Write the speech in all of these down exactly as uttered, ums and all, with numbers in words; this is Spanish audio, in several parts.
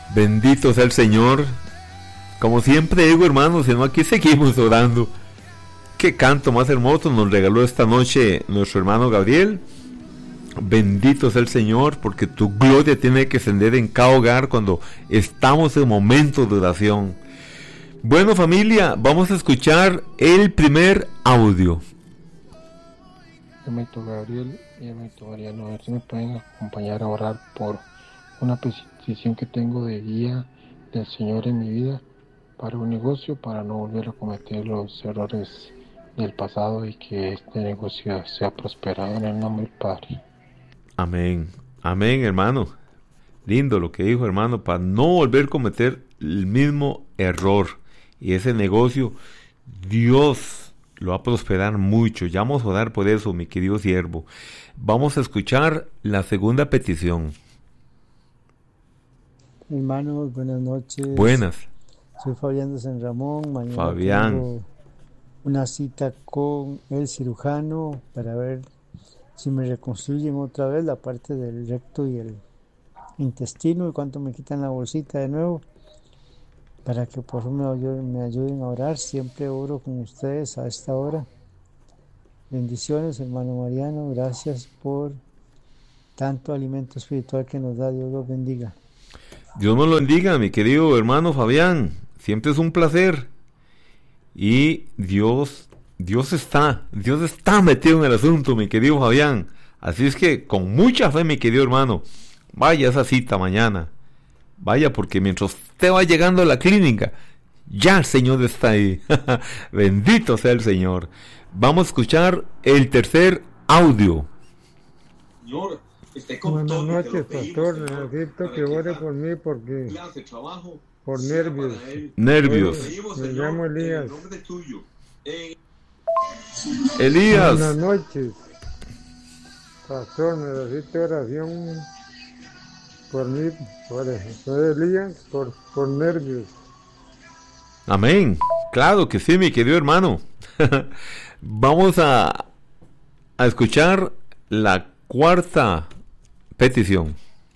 Bendito sea el Señor. Como siempre digo, hermanos, sino aquí seguimos orando. Qué canto más hermoso nos regaló esta noche nuestro hermano Gabriel. Bendito sea el Señor, porque tu gloria tiene que ascender en cada hogar cuando estamos en momentos de oración. Bueno, familia, vamos a escuchar el primer audio. Yo me llamo Gabriel y yo me llamo Mariano. A ver si me pueden acompañar a orar por una petición que tengo de guía del Señor en mi vida para un negocio, para no volver a cometer los errores del pasado y que este negocio sea prosperado en el nombre del Padre. Amén, amén, hermano. Lindo lo que dijo, hermano, para no volver a cometer el mismo error. Y ese negocio, Dios lo va a prosperar mucho. Ya vamos a orar por eso, mi querido siervo. Vamos a escuchar la segunda petición. Hermanos, buenas noches. Buenas. Soy Fabián de San Ramón. Mañana Fabián. tengo una cita con el cirujano para ver si me reconstruyen otra vez la parte del recto y el intestino y cuánto me quitan la bolsita de nuevo, para que por favor me ayuden, me ayuden a orar. Siempre oro con ustedes a esta hora. Bendiciones, hermano Mariano. Gracias por tanto alimento espiritual que nos da. Dios los bendiga. Dios nos lo bendiga, mi querido hermano Fabián. Siempre es un placer. Y Dios, Dios está, Dios está metido en el asunto, mi querido Fabián. Así es que con mucha fe, mi querido hermano, vaya a esa cita mañana. Vaya, porque mientras usted va llegando a la clínica, ya el Señor está ahí. Bendito sea el Señor. Vamos a escuchar el tercer audio. Señor, esté con Buenas noches, pastor. Necesito que ore por mí porque por nervios. Nervios. Me llamo Elías. Elías. Buenas noches, pastor. Necesito oración por mí. Por soy Elías, por, por nervios. Amén. Claro que sí, mi querido hermano. Vamos a, a escuchar la cuarta petición.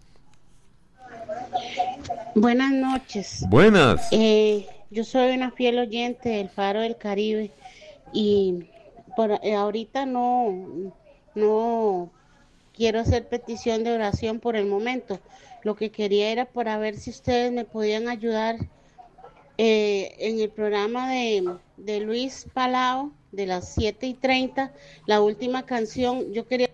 Buenas noches. Buenas. Eh, yo soy una fiel oyente del Faro del Caribe y por eh, ahorita no, no quiero hacer petición de oración por el momento. Lo que quería era para ver si ustedes me podían ayudar eh, en el programa de, de Luis Palao de las siete y treinta, la última canción. Yo quería...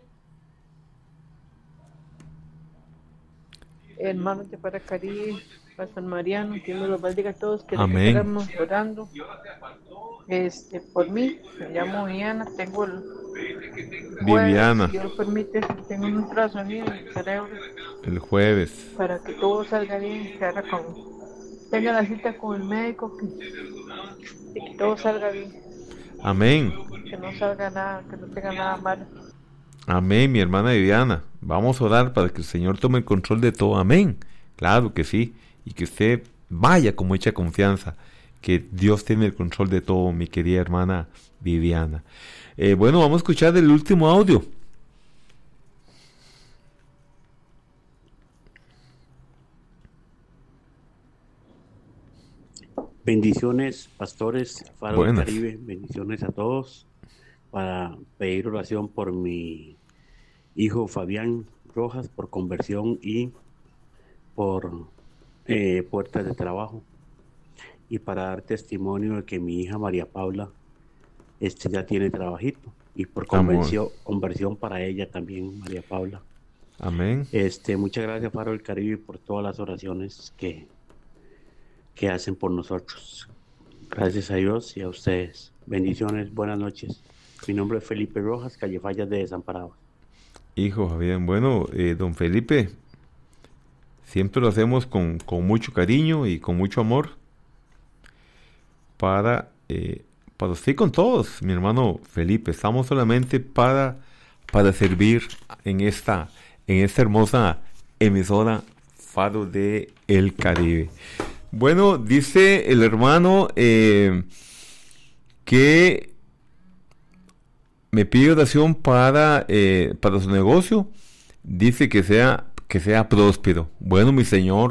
Hermanos de Paracarí, Pastor Mariano, que Dios los bendiga a todos, que Amén. estamos orando este, por mí. Me llamo Viviana, tengo el Viviana. jueves, si Dios lo permite, tengo un ultrasonido en el cerebro. El jueves. Para que todo salga bien, que ahora con, tenga la cita con el médico, que, y que todo salga bien. Amén. Que no salga nada, que no tenga nada malo. Amén, mi hermana Viviana. Vamos a orar para que el Señor tome el control de todo. Amén. Claro que sí. Y que usted vaya con mucha confianza, que Dios tiene el control de todo, mi querida hermana Viviana. Eh, bueno, vamos a escuchar el último audio. Bendiciones, pastores, Faro del Buenas. Caribe, bendiciones a todos, para pedir oración por mi hijo Fabián Rojas, por conversión y por eh, puertas de trabajo, y para dar testimonio de que mi hija María Paula este, ya tiene trabajito, y por conversión, conversión para ella también, María Paula. Amén. Este, muchas gracias, Faro del Caribe, por todas las oraciones que que hacen por nosotros. Gracias a Dios y a ustedes. Bendiciones, buenas noches. Mi nombre es Felipe Rojas, calle Fallas de Desamparados. Hijo Javier, bueno, eh, don Felipe, siempre lo hacemos con, con mucho cariño y con mucho amor para, eh, para usted y con todos, mi hermano Felipe. Estamos solamente para, para servir en esta, en esta hermosa emisora Faro de el Caribe. Bueno, dice el hermano eh, que me pide oración para, eh, para su negocio. Dice que sea, que sea próspero. Bueno, mi Señor,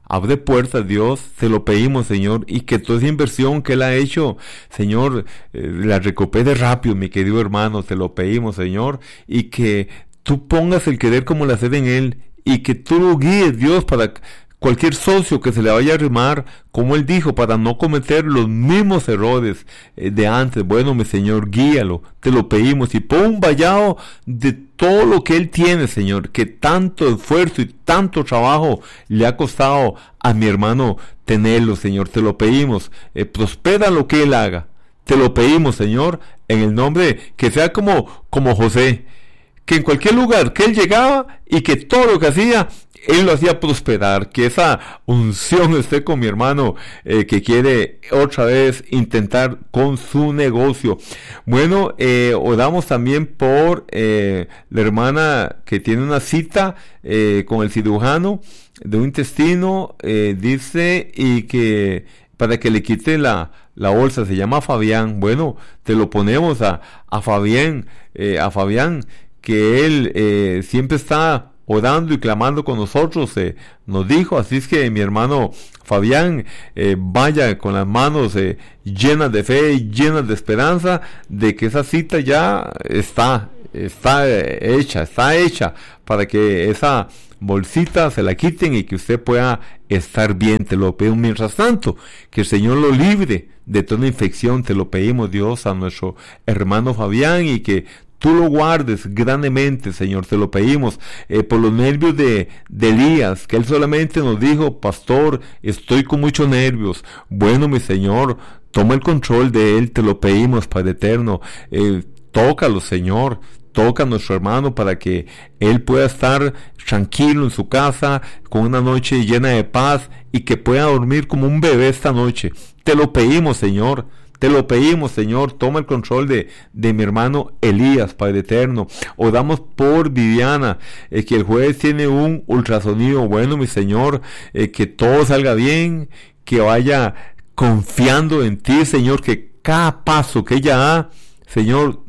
abre puertas, Dios, te lo pedimos, Señor, y que toda esa inversión que Él ha hecho, Señor, eh, la recupere rápido, mi querido hermano, te lo pedimos, Señor, y que tú pongas el querer como la sed en Él, y que tú lo guíes, Dios, para cualquier socio que se le vaya a arrimar, como Él dijo, para no cometer los mismos errores eh, de antes. Bueno, mi Señor, guíalo, te lo pedimos, y pon un vallado de todo lo que Él tiene, Señor, que tanto esfuerzo y tanto trabajo le ha costado a mi hermano tenerlo, Señor, te lo pedimos, eh, prospera lo que Él haga, te lo pedimos, Señor, en el nombre, que sea como, como José, que en cualquier lugar que él llegaba y que todo lo que hacía, Él lo hacía prosperar, que esa unción esté con mi hermano eh, que quiere otra vez intentar con su negocio. Bueno, eh, oramos también por eh, la hermana que tiene una cita eh, con el cirujano de un intestino, eh, dice, y que para que le quite la, la bolsa, se llama Fabián. Bueno, te lo ponemos a, a Fabián, eh, a Fabián, que él eh, siempre está orando y clamando con nosotros, eh, nos dijo. Así es que mi hermano Fabián, eh, vaya con las manos eh, llenas de fe y llenas de esperanza de que esa cita ya está, está eh, hecha, está hecha para que esa bolsita se la quiten y que usted pueda estar bien. Te lo pedimos. Mientras tanto, que el Señor lo libre de toda infección, te lo pedimos, Dios, a nuestro hermano Fabián, y que tú lo guardes grandemente, Señor, te lo pedimos, eh, por los nervios de, de Elías, que él solamente nos dijo, pastor, estoy con muchos nervios. Bueno, mi Señor, toma el control de él, te lo pedimos, Padre eterno, eh, tócalo, Señor, toca a nuestro hermano para que él pueda estar tranquilo en su casa, con una noche llena de paz, y que pueda dormir como un bebé esta noche. Te lo pedimos, Señor. Te lo pedimos, Señor, toma el control de, de mi hermano Elías, Padre eterno. Oramos por Viviana, eh, que el jueves tiene un ultrasonido. Bueno, mi Señor, eh, que todo salga bien, que vaya confiando en ti, Señor, que cada paso que ella da, Señor,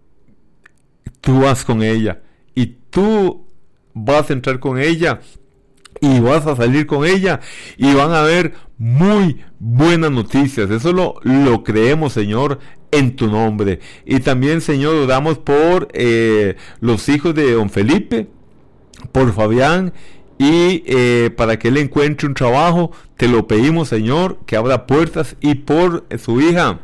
tú vas con ella, y tú vas a entrar con ella, y vas a salir con ella, y van a haber muy buenas noticias. Eso lo, lo creemos, Señor, en tu nombre. Y también, Señor, oramos por eh, los hijos de don Felipe, por Fabián, y eh, para que él encuentre un trabajo. Te lo pedimos, Señor, que abra puertas, y por eh, su hija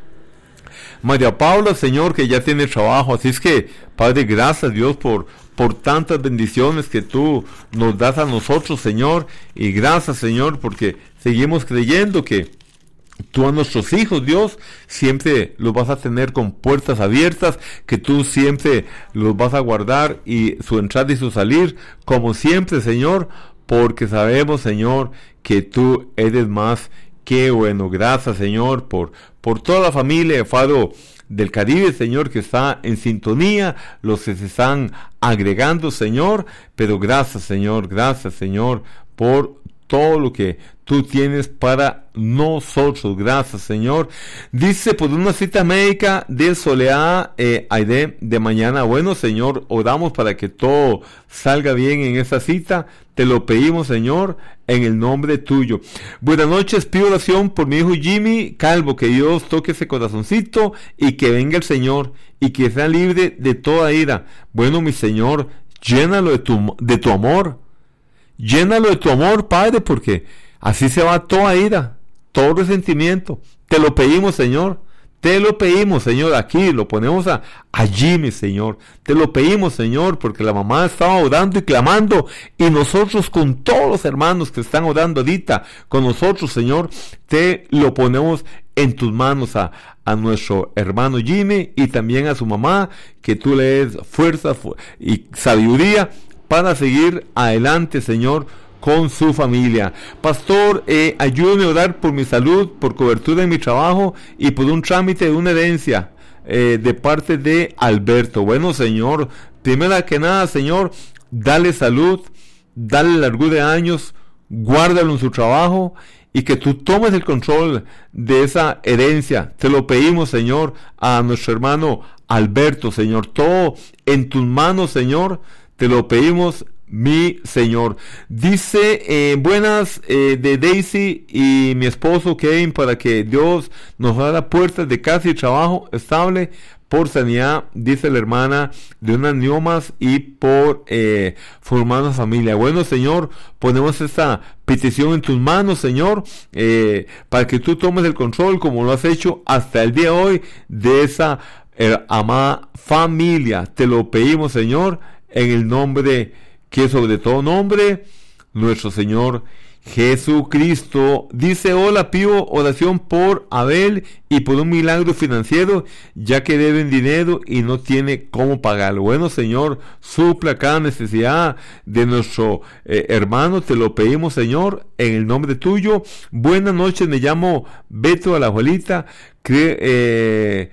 María Paula, Señor, que ya tiene trabajo. Así es que, Padre, gracias, Dios, por por tantas bendiciones que tú nos das a nosotros, Señor, y gracias, Señor, porque seguimos creyendo que tú a nuestros hijos, Dios, siempre los vas a tener con puertas abiertas, que tú siempre los vas a guardar, y su entrada y su salir, como siempre, Señor, porque sabemos, Señor, que tú eres más que bueno. Gracias, Señor, por, por toda la familia de Faro del Caribe, Señor, que está en sintonía, los que se están agregando, Señor, pero gracias, Señor, gracias, Señor, por todo lo que tú tienes para nosotros. Gracias, Señor. Dice, por una cita médica de Soleá eh, Aide de mañana. Bueno, Señor, oramos para que todo salga bien en esa cita. Te lo pedimos, Señor, en el nombre tuyo. Buenas noches, pido oración por mi hijo Jimmy Calvo, que Dios toque ese corazoncito y que venga el Señor y que sea libre de toda ira. Bueno, mi Señor, llénalo de tu, de tu amor. Llénalo de tu amor, Padre, porque así se va toda ira, todo resentimiento. Te lo pedimos, Señor. Te lo pedimos, Señor. Aquí lo ponemos a, a Jimmy, Señor. Te lo pedimos, Señor, porque la mamá estaba orando y clamando, y nosotros con todos los hermanos que están orando ahorita con nosotros, Señor, te lo ponemos en tus manos a, a nuestro hermano Jimmy, y también a su mamá, que tú le des fuerza fu- y sabiduría para seguir adelante, Señor, con su familia. Pastor, eh, ayúdame a orar por mi salud, por cobertura en mi trabajo y por un trámite de una herencia eh, de parte de Alberto. Bueno, Señor, primero que nada, Señor, dale salud, dale largura de años, guárdalo en su trabajo, y que tú tomes el control de esa herencia. Te lo pedimos, Señor, a nuestro hermano Alberto, Señor. Todo en tus manos, Señor. Te lo pedimos, mi Señor. Dice, eh, buenas eh, de Daisy y mi esposo Kevin, para que Dios nos abra puertas de casa y trabajo estable por sanidad, dice la hermana, de unas miomas y por eh, formar una familia. Bueno, Señor, ponemos esta petición en tus manos, Señor, eh, para que tú tomes el control, como lo has hecho hasta el día de hoy, de esa eh, amada familia. Te lo pedimos, Señor, en el nombre que sobre todo nombre, nuestro Señor Jesucristo. Dice, hola, pido oración por Abel y por un milagro financiero, ya que deben dinero y no tiene cómo pagarlo. Bueno, Señor, supla cada necesidad de nuestro eh, hermano, te lo pedimos, Señor, en el nombre tuyo. Buenas noches, me llamo Beto Alajuelita, cre eh,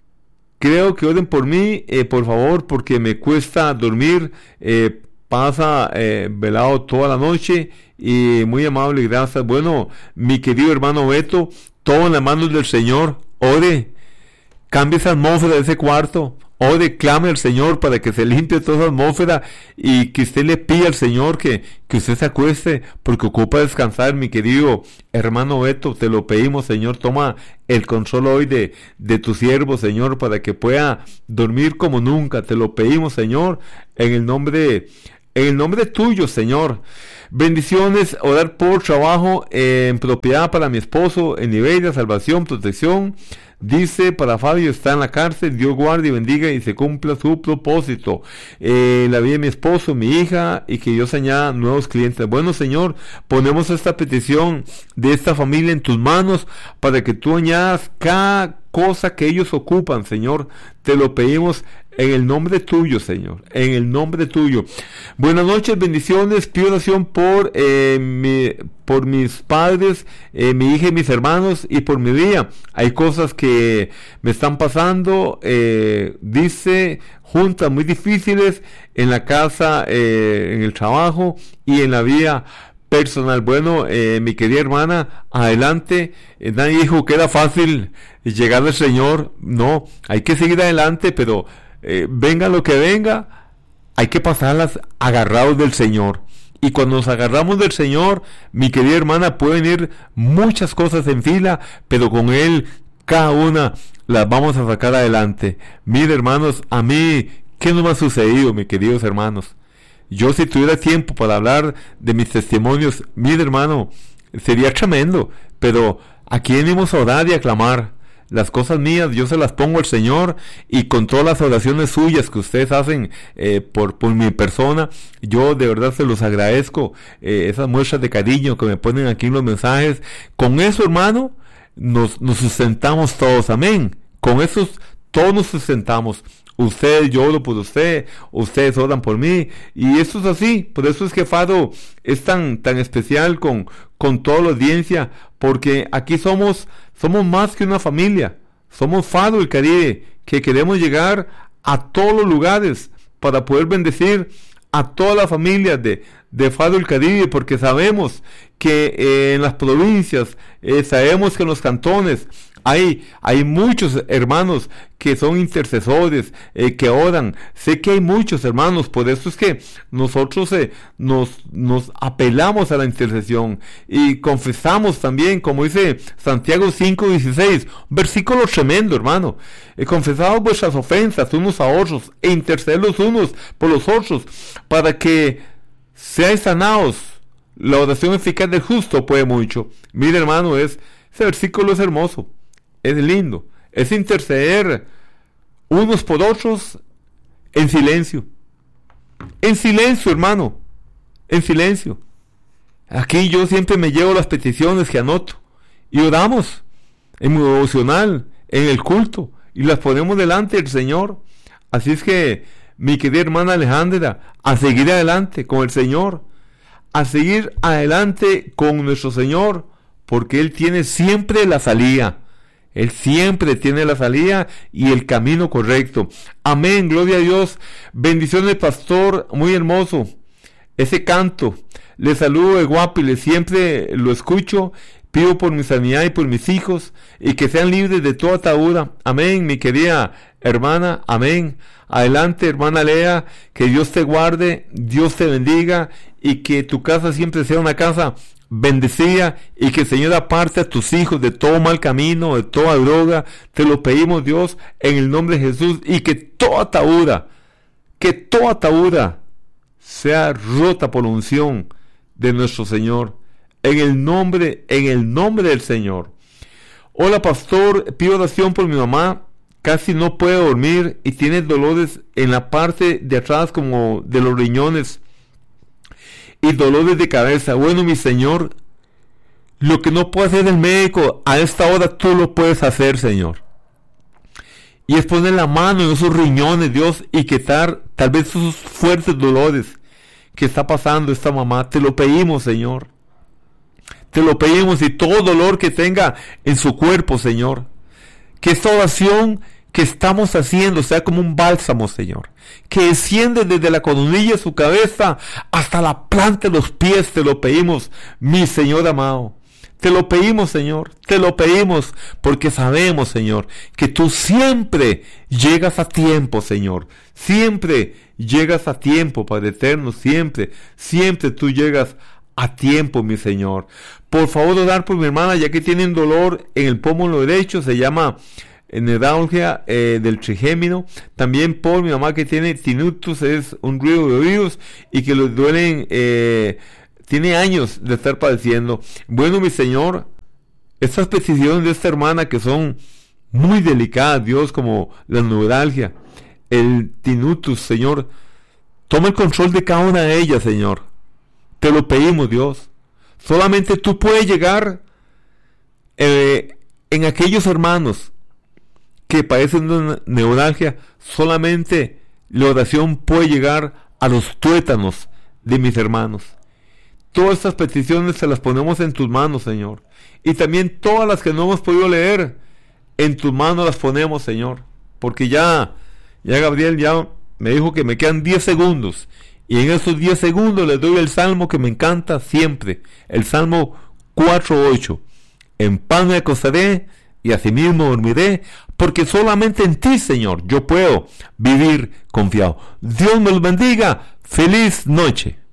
creo que oren por mí, eh, por favor, porque me cuesta dormir, eh, pasa eh, velado toda la noche. Y muy amable, gracias. Bueno, mi querido hermano Beto, todo en las manos del Señor. Ore, cambie esa atmósfera de ese cuarto. Ore, clame al Señor para que se limpie toda esa atmósfera y que usted le pida al Señor que, que usted se acueste, porque ocupa descansar, mi querido hermano Beto. Te lo pedimos, Señor. Toma el control hoy de, de tu siervo, Señor, para que pueda dormir como nunca. Te lo pedimos, Señor, en el nombre, en el nombre tuyo, Señor. Bendiciones, orar por trabajo eh, en propiedad para mi esposo, en nivel de salvación, protección. Dice, para Fabio está en la cárcel, Dios guarde y bendiga y se cumpla su propósito. Eh, la vida de mi esposo, mi hija, y que Dios añada nuevos clientes. Bueno, Señor, ponemos esta petición de esta familia en tus manos para que tú añadas cada cosa que ellos ocupan, Señor. Te lo pedimos en el nombre tuyo, Señor, en el nombre tuyo. Buenas noches, bendiciones. Pido oración por eh, mi, por mis padres, eh, mi hija y mis hermanos, y por mi vida. Hay cosas que me están pasando, eh, dice, juntas muy difíciles en la casa, eh, en el trabajo y en la vida personal. Bueno, eh, mi querida hermana, adelante. Eh, nadie dijo que era fácil llegar al Señor. No, hay que seguir adelante, pero Eh, venga lo que venga, hay que pasarlas agarrados del Señor. Y cuando nos agarramos del Señor, mi querida hermana, pueden ir muchas cosas en fila, pero con Él cada una las vamos a sacar adelante. Mire, hermanos, a mí, ¿qué no me ha sucedido, mis queridos hermanos? Yo, si tuviera tiempo para hablar de mis testimonios, mire, hermano, sería tremendo, pero aquí venimos a orar y a clamar. Las cosas mías yo se las pongo al Señor, y con todas las oraciones suyas que ustedes hacen eh, por, por mi persona, yo de verdad se los agradezco, eh, esas muestras de cariño que me ponen aquí en los mensajes. Con eso, hermano, nos, nos sustentamos todos, amén. Con eso todos nos sustentamos. Ustedes, yo oro por usted, ustedes oran por mí, y esto es así. Por eso es que Fado es tan, tan especial con, con toda la audiencia, porque aquí somos, somos más que una familia. Somos Fado el Caribe, que queremos llegar a todos los lugares para poder bendecir a todas las familias de, de Fado el Caribe, porque sabemos que eh, en las provincias, eh, sabemos que en los cantones Hay, hay muchos hermanos que son intercesores, eh, que oran. Sé que hay muchos hermanos, por eso es que nosotros eh, nos, nos apelamos a la intercesión y confesamos también, como dice Santiago cinco dieciséis, versículo tremendo, hermano. Eh, confesad vuestras ofensas unos a otros e interceded los unos por los otros para que seáis sanados. La oración eficaz del justo puede mucho. Mire, hermano, es, ese versículo es hermoso. Es lindo, es interceder unos por otros en silencio. En silencio, hermano, en silencio. Aquí yo siempre me llevo las peticiones que anoto y oramos en mi devocional, en el culto, y las ponemos delante del Señor. Así es que, mi querida hermana Alejandra, a seguir adelante con el Señor, a seguir adelante con nuestro Señor, porque Él tiene siempre la salida. Él siempre tiene la salida y el camino correcto. Amén, gloria a Dios. Bendiciones, pastor, muy hermoso ese canto. Le saludo de Guapile, siempre lo escucho, Pido por mi sanidad y por mis hijos, y que sean libres de toda atadura. Amén, mi querida hermana, amén. Adelante, hermana Lea, que Dios te guarde, Dios te bendiga, y que tu casa siempre sea una casa bendecida, y que el Señor aparte a tus hijos de todo mal camino, de toda droga. Te lo pedimos, Dios, en el nombre de Jesús, y que toda atadura, que toda atadura sea rota por la unción de nuestro Señor, en el nombre, en el nombre del Señor. Hola, pastor, pido oración por mi mamá, casi no puede dormir y tiene dolores en la parte de atrás como de los riñones y dolores de cabeza. Bueno, mi Señor, lo que no puede hacer el médico a esta hora, tú lo puedes hacer, Señor. Y es poner la mano en esos riñones, Dios, y quitar tal vez esos fuertes dolores que está pasando esta mamá. Te lo pedimos, Señor. Te lo pedimos, y todo dolor que tenga en su cuerpo, Señor, que esta oración que estamos haciendo sea como un bálsamo, Señor, que desciende desde la coronilla de su cabeza hasta la planta de los pies. Te lo pedimos, mi Señor amado. Te lo pedimos, Señor, te lo pedimos, porque sabemos, Señor, que tú siempre llegas a tiempo, Señor. Siempre llegas a tiempo, Padre eterno, siempre, siempre tú llegas a tiempo, mi Señor. Por favor, orar por mi hermana, ya que tiene un dolor en el pómulo derecho, se llama neuralgia eh, del trigémino. También por mi mamá, que tiene tinnitus, es un ruido de oídos y que le duelen, eh, tiene años de estar padeciendo. Bueno, mi Señor, estas peticiones de esta hermana que son muy delicadas, Dios, como la neuralgia, el tinnitus, Señor, toma el control de cada una de ellas, Señor. Te lo pedimos, Dios. Solamente tú puedes llegar eh, en aquellos hermanos que padecen de una neuralgia. Solamente la oración puede llegar a los tuétanos de mis hermanos. Todas estas peticiones se las ponemos en tus manos, Señor. Y también todas las que no hemos podido leer, en tus manos las ponemos, Señor. Porque ya, ya Gabriel ya me dijo que me quedan diez segundos. Y en esos diez segundos les doy el salmo que me encanta siempre. El Salmo cuatro ocho. En paz me acostaré y asimismo dormiré, porque solamente en ti, Señor, yo puedo vivir confiado. Dios me los bendiga. Feliz noche.